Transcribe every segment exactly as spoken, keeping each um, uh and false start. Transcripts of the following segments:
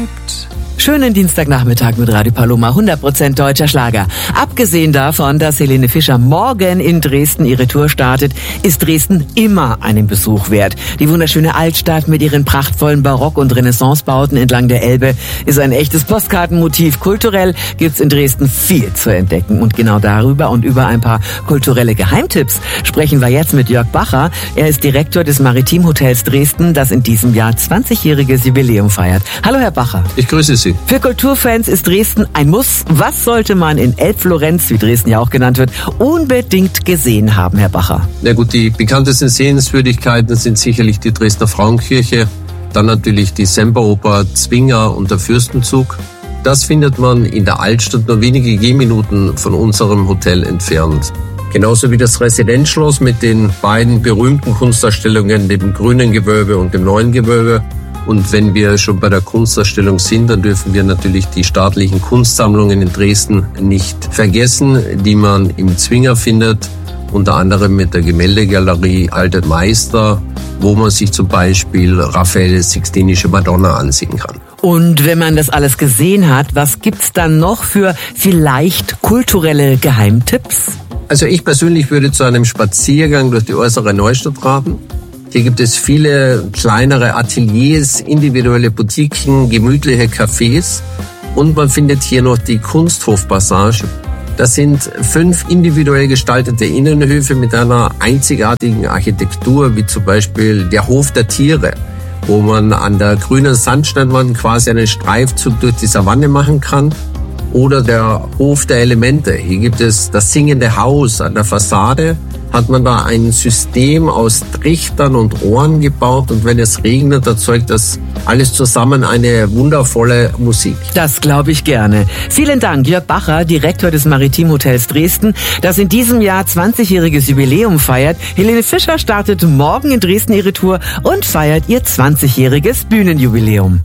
Schönen Dienstagnachmittag mit Radio Paloma, hundert Prozent deutscher Schlager. Abgesehen davon, dass Helene Fischer morgen in Dresden ihre Tour startet, ist Dresden immer einen Besuch wert. Die wunderschöne Altstadt mit ihren prachtvollen Barock- und Renaissancebauten entlang der Elbe ist ein echtes Postkartenmotiv. Kulturell gibt's in Dresden viel zu entdecken. Und genau darüber und über ein paar kulturelle Geheimtipps sprechen wir jetzt mit Jörg Bacher. Er ist Direktor des Maritim-Hotels Dresden, das in diesem Jahr zwanzigjähriges Jubiläum feiert. Hallo Herr Bacher. Ich grüße Sie. Für Kulturfans ist Dresden ein Muss. Was sollte man in Elbflorenz, wie Dresden ja auch genannt wird, unbedingt gesehen haben, Herr Bacher? Na gut, die bekanntesten Sehenswürdigkeiten sind sicherlich die Dresdner Frauenkirche, dann natürlich die Semperoper, Zwinger und der Fürstenzug. Das findet man in der Altstadt nur wenige Gehminuten von unserem Hotel entfernt. Genauso wie das Residenzschloss mit den beiden berühmten Kunstausstellungen, dem Grünen Gewölbe und dem Neuen Gewölbe. Und wenn wir schon bei der Kunstausstellung sind, dann dürfen wir natürlich die staatlichen Kunstsammlungen in Dresden nicht vergessen, die man im Zwinger findet, unter anderem mit der Gemäldegalerie Alte Meister, wo man sich zum Beispiel Raffaels Sixtinische Madonna ansehen kann. Und wenn man das alles gesehen hat, was gibt's dann noch für vielleicht kulturelle Geheimtipps? Also ich persönlich würde zu einem Spaziergang durch die äußere Neustadt raten. Hier gibt es viele kleinere Ateliers, individuelle Boutiquen, gemütliche Cafés und man findet hier noch die Kunsthofpassage. Das sind fünf individuell gestaltete Innenhöfe mit einer einzigartigen Architektur, wie zum Beispiel der Hof der Tiere, wo man an der grünen Sandsteinwand quasi einen Streifzug durch die Savanne machen kann. Oder der Hof der Elemente. Hier gibt es das singende Haus an der Fassade. Hat man da ein System aus Trichtern und Ohren gebaut und wenn es regnet, erzeugt das alles zusammen eine wundervolle Musik. Das glaube ich gerne. Vielen Dank, Jörg Bacher, Direktor des Maritim-Hotels Dresden, das in diesem Jahr zwanzigjähriges Jubiläum feiert. Helene Fischer startet morgen in Dresden ihre Tour und feiert ihr zwanzigjähriges Bühnenjubiläum.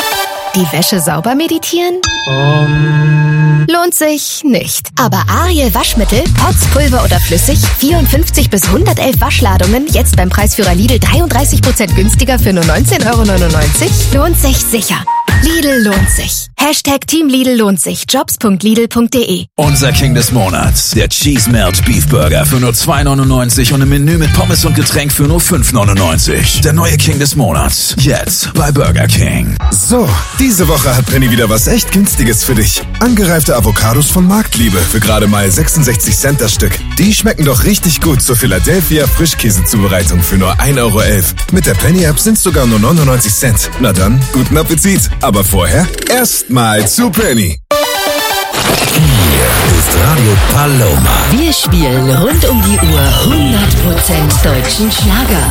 Die Wäsche sauber meditieren? Um. Lohnt sich nicht. Aber Ariel Waschmittel, Pots, Pulver oder flüssig, vierundfünfzig bis hundertelf Waschladungen, jetzt beim Preisführer Lidl dreiunddreißig Prozent günstiger für nur neunzehn Euro neunundneunzig? Lohnt sich sicher. Lidl lohnt sich. Hashtag Team Lidl lohnt sich. Jobs punkt lidl punkt de. Unser King des Monats. Der Cheese Melt Beef Burger für nur zwei neunundneunzig und ein Menü mit Pommes und Getränk für nur fünf neunundneunzig. Der neue King des Monats. Jetzt bei Burger King. So, diese Woche hat Penny wieder was echt Günstiges für dich. Angereifte Avocados von Marktliebe für gerade mal sechsundsechzig Cent das Stück. Die schmecken doch richtig gut zur Philadelphia Frischkäsezubereitung für nur ein Euro elf. Mit der Penny-App sind sogar nur neunundneunzig Cent. Na dann, guten Appetit. Aber vorher erstmal zu Penny. Hier ist Radio Paloma. Wir spielen rund um die Uhr hundert Prozent deutschen Schlager.